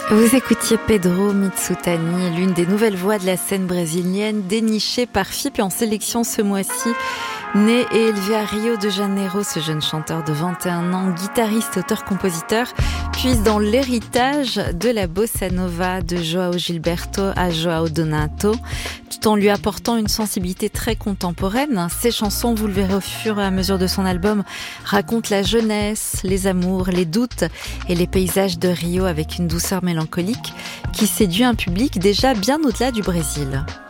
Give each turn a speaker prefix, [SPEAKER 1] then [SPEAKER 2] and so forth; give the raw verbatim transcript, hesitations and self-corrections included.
[SPEAKER 1] Vous écoutiez Pedro Mitsutani, l'une des nouvelles voix de la scène brésilienne, dénichée par F I P en sélection ce mois-ci. Né et élevé à Rio de Janeiro, ce jeune chanteur de vingt et un ans, guitariste, auteur-compositeur, puise dans l'héritage de la bossa nova de João Gilberto à João Donato, tout en lui apportant une sensibilité très contemporaine. Ses chansons, vous le verrez au fur et à mesure de son album, racontent la jeunesse, les amours, les doutes et les paysages de Rio avec une douceur mélancolique qui séduit un public déjà bien au-delà du Brésil.